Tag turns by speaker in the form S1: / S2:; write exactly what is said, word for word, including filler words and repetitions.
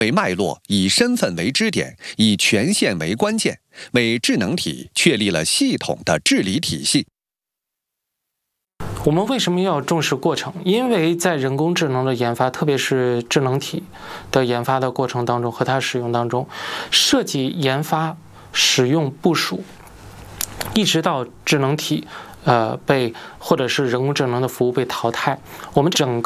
S1: 为脉络，以身份为支点，以权限为关键，为智能体确立了系统的治理体系。
S2: 我们为什么要重视过程？因为在人工智能的研发，特别是智能体的研发的过程当中和它使用当中，设计、研发、使用、部署，一直到智能体呃被或者是人工智能的服务被淘汰，我们整